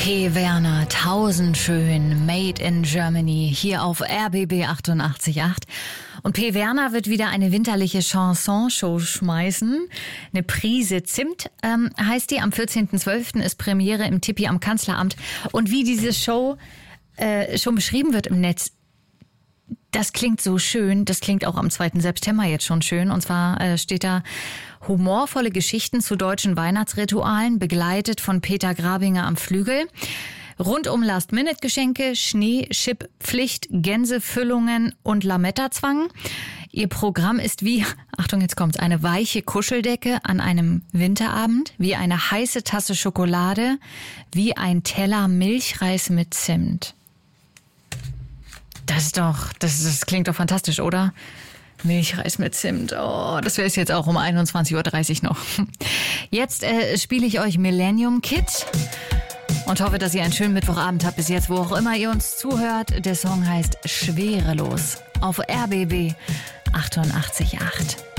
P. Werner, Tausendschön, Made in Germany, hier auf RBB 88.8. Und P. Werner wird wieder eine winterliche Chansonshow schmeißen. Eine Prise Zimt heißt die. Am 14.12. ist Premiere im Tippi am Kanzleramt. Und wie diese Show schon beschrieben wird im Netz, das klingt so schön. Das klingt auch am 2. September jetzt schon schön. Und zwar steht da humorvolle Geschichten zu deutschen Weihnachtsritualen, begleitet von Peter Grabinger am Flügel. Rundum Last-Minute-Geschenke, Schneeschipp-Pflicht, Gänsefüllungen und Lametta-Zwang. Ihr Programm ist wie, Achtung, jetzt kommt's, eine weiche Kuscheldecke an einem Winterabend, wie eine heiße Tasse Schokolade, wie ein Teller Milchreis mit Zimt. Das klingt doch fantastisch, oder? Milchreis mit Zimt. Oh, das wäre es jetzt auch um 21.30 Uhr noch. Jetzt spiele ich euch Millennium Kid und hoffe, dass ihr einen schönen Mittwochabend habt bis jetzt, wo auch immer ihr uns zuhört. Der Song heißt Schwerelos auf RBB 88.8.